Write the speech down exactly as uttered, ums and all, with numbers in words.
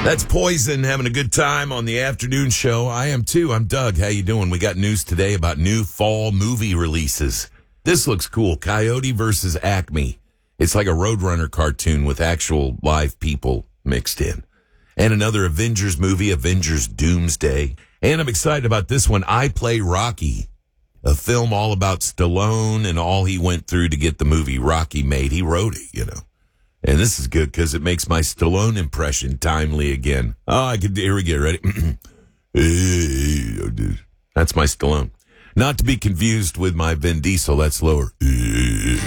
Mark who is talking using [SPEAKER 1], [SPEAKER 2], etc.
[SPEAKER 1] That's Poison, having a good time on the afternoon show. I am too. I'm Doug. How you doing? We got news today about new fall movie releases. This looks cool. Coyote versus Acme. It's like a Roadrunner cartoon with actual live people mixed in. And another Avengers movie, Avengers Doomsday. And I'm excited about this one, I Play Rocky, a film all about Stallone and all he went through to get the movie Rocky made. He wrote it, you know. And this is good because it makes my Stallone impression timely again. Oh, I can, here we get ready. That's my Stallone. Not to be confused with my Vin Diesel, that's lower.